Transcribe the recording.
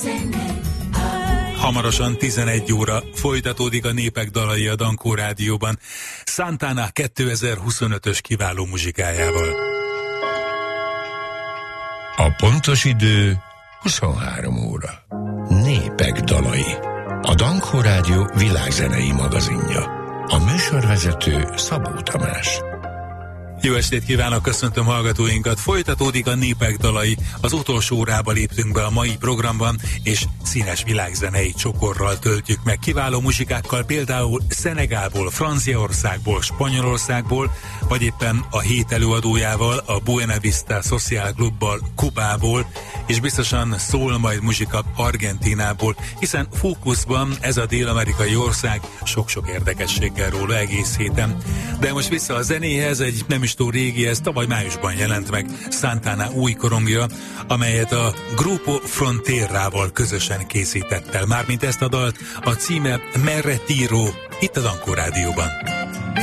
Hamarosan 11 óra folytatódik a Népek dalai a Dankó Rádióban, Santana 2025-ös kiváló muzsikájával. A pontos idő 23 óra. Népek dalai. A Dankó Rádió világzenei magazinja. A műsorvezető Szabó Tamás. Jó estét kívánok, köszöntöm hallgatóinkat. Folytatódik a Népek dalai. Az utolsó órába léptünk be a mai programban, és színes világzenei csokorral töltjük meg. Kiváló muzsikákkal, például Szenegálból, Franciaországból, Spanyolországból, vagy éppen a hét előadójával, a Buena Vista Social Clubbal, Kubából, és biztosan szól majd muzsika Argentínából, hiszen fókuszban ez a dél-amerikai ország, sok-sok érdekességgel róla egész héten. De most vissza a zenéhez, egy nem is túl régi, ez tavaly májusban jelent meg Santana új korongja, amelyet a Grupo Fronterrával közösen készített el. Mármint ezt a dalt, a címe Merre Tiro, itt a Dankó Rádióban.